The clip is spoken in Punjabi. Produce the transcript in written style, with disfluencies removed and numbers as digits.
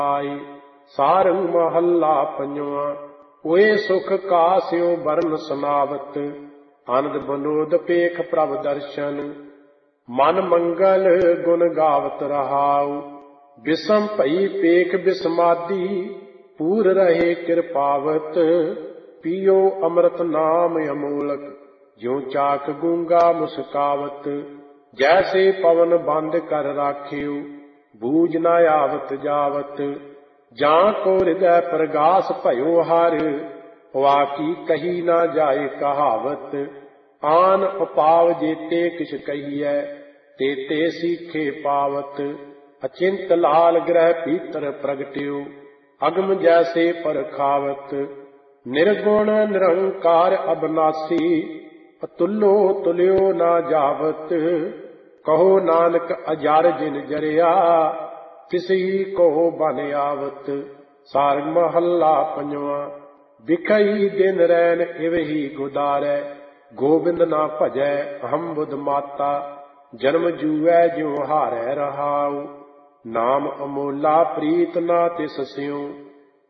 ਆਈ। ਸਾਰੰਗ ਮਹੱਲਾ ਪੰਜਵਾਂ। ਹੋਏ ਸੁਖ ਕਾਸਿਓ ਬਰਨ ਸੁਨਾਵਤ, ਆਨੰਦ ਬਨੋਦ ਪੇਖ ਪ੍ਰਭ ਦਰਸ਼ਨ। ਮਨ ਮੰਗਲ ਗੁਣ ਗਾਵਤ ਰਹਾਉ, ਬਿਸਮ ਭਈ ਪੇਖ ਬਿਸਮਾਦੀ। ਪੂਰ ਰਹੇ ਕਿਰਪਾਵਤ, ਪੀਓ ਅੰਮ੍ਰਿਤ ਨਾਮ ਅਮੋਲਕ। ਜਿਉ ਚਾਕ ਗੂੰਗਾ ਮੁਸਕਾਵਤ, ਜੈਸੇ ਪਵਨ ਬੰਦ ਕਰ ਰਾਖਿਓ। ਬੂਝ ਨਾ ਆਵਤ ਜਾਵਤ, ਜਾਂ ਕੋ ਹਿਰਦੈ ਪ੍ਰਗਾਸ ਭਇਓ ਹਰਿ। ਹਵਾ ਕੀ ਕਹੀ ਨਾ ਜਾਏ ਕਹਾਵਤ, ਆਨ ਉਪਾਵ ਜੇਤੇ ਕਿਛ ਕਹੀਐ। ਤੇਤੇ ਸੀਖੇ ਪਾਵਤ, ਅਚਿੰਤ ਲਾਲ ਗ੍ਰਹਿ ਭੀਤਰ ਪ੍ਰਗਟਿਓ। ਅਗਮ ਜੈਸੇ ਪਰਖਾਵਤ, ਨਿਰਗੁਣ ਨਿਰੰਕਾਰ ਅਬਨਾਸੀ। ਅਤੁੱਲੋ ਤੁਲਿਓ ਨਾ ਜਾਵਤ, ਕਹੋ ਨਾਨਕ ਅਜਰ ਜਿਨ ਜਰਿਆ। ਤਿਸਹੀ ਕੋ ਬਨ ਆਵਤ। ਸਾਰੰਗ ਮਹੱਲਾ ਪੰਜਵਾਂ। ਬਿਖਈ ਦਿਨ ਰੈਨ ਇਵਹੀ ਗੁਦਾਰੈ, ਗੋਬਿੰਦ ਨਾ ਭਜੈ ਅਹੰ ਬੁਧ ਮਾਤਾ। ਜਨਮ ਜੂਐ ਜਿਉ ਹਾਰੈ ਰਹਾਉ, ਨਾਮ ਅਮੋਲਾ ਪ੍ਰੀਤ ਨਾ ਤਿਸ ਸਿਉ।